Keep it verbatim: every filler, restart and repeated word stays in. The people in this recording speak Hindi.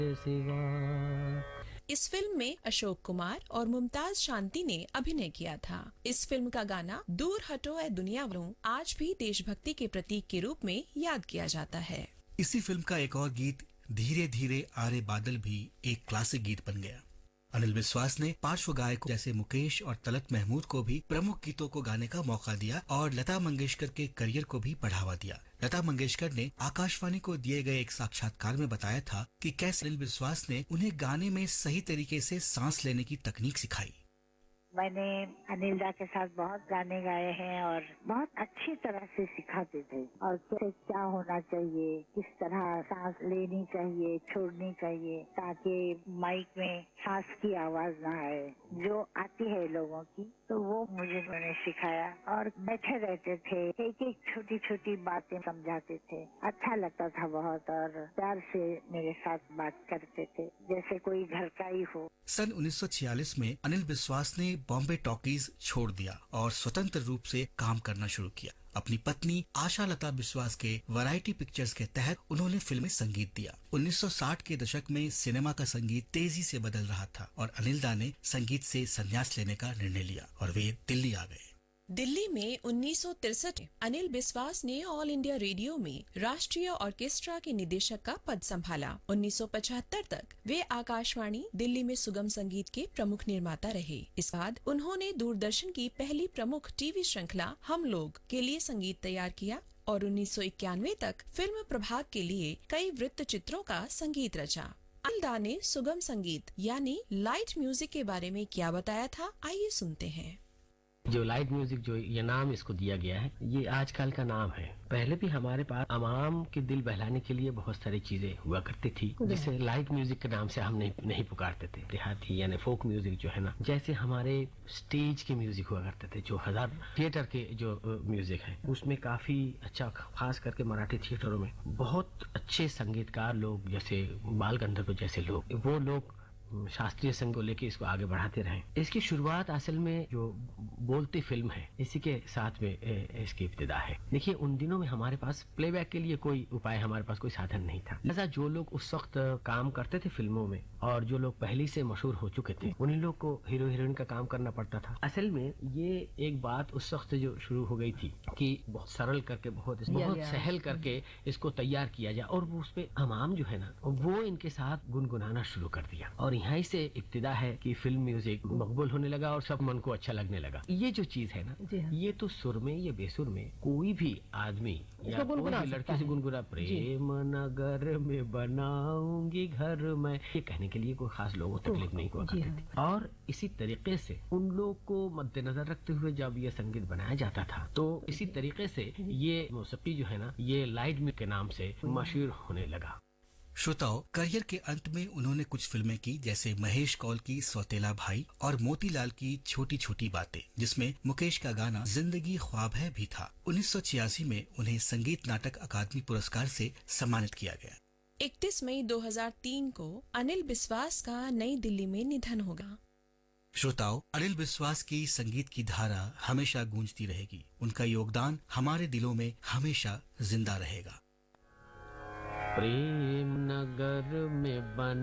इस फिल्म में अशोक कुमार और मुमताज शांति ने अभिनय किया था। इस फिल्म का गाना दूर हटो ए दुनिया वालों आज भी देशभक्ति के प्रतीक के रूप में याद किया जाता है। इसी फिल्म का एक और गीत धीरे धीरे आरे बादल भी एक क्लासिक गीत बन गया। अनिल विश्वास ने पार्श्व गायकों जैसे मुकेश और तलत महमूद को भी प्रमुख गीतों को गाने का मौका दिया और लता मंगेशकर के करियर को भी बढ़ावा दिया। लता मंगेशकर ने आकाशवाणी को दिए गए एक साक्षात्कार में बताया था कि कैसे अनिल विश्वास ने उन्हें गाने में सही तरीके से सांस लेने की तकनीक सिखाई। मैंने अनिल दा के साथ बहुत गाने गाए हैं और बहुत अच्छी तरह से सिखाते थे और कैसे क्या होना चाहिए, किस तरह सांस लेनी चाहिए, छोड़नी चाहिए ताकि माइक में सांस की आवाज ना आए जो आती है लोगों की, तो वो मुझे उन्होंने सिखाया और बैठे रहते थे, एक एक छोटी छोटी बातें समझाते थे। अच्छा लगता था बहुत और प्यार से मेरे साथ बात करते थे जैसे कोई घर का ही हो। सन उन्नीस सौ छियालीस में अनिल विश्वास ने बॉम्बे टॉकीज छोड़ दिया और स्वतंत्र रूप से काम करना शुरू किया। अपनी पत्नी आशा लता विश्वास के वैरायटी पिक्चर्स के तहत उन्होंने फिल्में संगीत दिया। उन्नीस सौ साठ के दशक में सिनेमा का संगीत तेजी से बदल रहा था और अनिल दा ने संगीत से संन्यास लेने का निर्णय लिया और वे दिल्ली आ गए। दिल्ली में उन्नीस सौ तिरसठ में अनिल विश्वास ने ऑल इंडिया रेडियो में राष्ट्रीय ऑर्केस्ट्रा के निदेशक का पद संभाला। उन्नीस सौ पचहत्तर तक वे आकाशवाणी दिल्ली में सुगम संगीत के प्रमुख निर्माता रहे। इस बाद उन्होंने दूरदर्शन की पहली प्रमुख टीवी श्रृंखला हम लोग के लिए संगीत तैयार किया और उन्नीस सौ इक्यानवे तक फिल्म प्रभाग के लिए कई वृत्त चित्रों का संगीत रचा। अनिल दा ने सुगम संगीत यानी लाइट म्यूजिक के बारे में क्या बताया था, आइए सुनते हैं। जो लाइट म्यूजिक जो ये नाम इसको दिया गया है, ये आजकल का नाम है। पहले भी हमारे पास आवाम के दिल बहलाने के लिए बहुत सारी चीजें हुआ करती थी जिसे लाइट म्यूजिक के नाम से हम नहीं नहीं पुकारते थे। देहाती यानी फोक म्यूजिक जो है ना, जैसे हमारे स्टेज के म्यूजिक हुआ करते थे, जो हजार थिएटर के जो म्यूजिक है उसमें काफी अच्छा, खास करके मराठी थिएटरों में बहुत अच्छे संगीतकार लोग जैसे बाल गंधर्व जैसे लोग, वो लोग शास्त्रीय संगीत को लेके इसको आगे बढ़ाते रहे। इसकी शुरुआत असल में जो बोलती फिल्म है इसी के साथ में इसकी इब्तिदा है। देखिए उन दिनों में हमारे पास प्लेबैक के लिए कोई उपाय, हमारे पास कोई साधन नहीं था। लिहाजा जो लोग उस वक्त काम करते थे फिल्मों में और जो लोग पहले से मशहूर हो चुके थे उन्हीं लोग को हीरो हीरोइन का काम करना पड़ता था। असल में ये एक बात उस वक्त जो शुरू हो गई थी कि बहुत सरल करके, बहुत बहुत सहल करके इसको तैयार किया जाए और वो उस पे अमाम जो है ना वो इनके साथ गुनगुनाना शुरू कर दिया और यहाँ से इब्तिदा है कि फिल्म म्यूजिक मकबूल होने लगा और सब मन को अच्छा लगने लगा। ये जो चीज है ना, ये तो सुर में या बेसुर में कोई भी आदमी या कोई भी लड़की से गुनगुना प्रेम नगर में बनाऊंगी घर में, ये कहने के लिए कोई खास लोगों को तकलीफ नहीं हुआ करती थी। और इसी तरीके से उन लोग को मद्देनजर रखते हुए जब ये संगीत बनाया जाता था तो इसी तरीके से ये मौसीकी जो है ना ये लाइट म्यूजिक के नाम से मशहूर होने लगा। श्रोताओं, करियर के अंत में उन्होंने कुछ फिल्में की जैसे महेश कौल की सौतेला भाई और मोतीलाल की छोटी छोटी बातें, जिसमें मुकेश का गाना जिंदगी ख्वाब है भी था। उन्नीस सौ छियासी में उन्हें संगीत नाटक अकादमी पुरस्कार से सम्मानित किया गया। इकतीस मई दो हज़ार तीन को अनिल विश्वास का नई दिल्ली में निधन होगा। श्रोताओं, अनिल विश्वास की संगीत की धारा हमेशा गूंजती रहेगी। उनका योगदान हमारे दिलों में हमेशा जिंदा रहेगा। प्रेम नगर में बन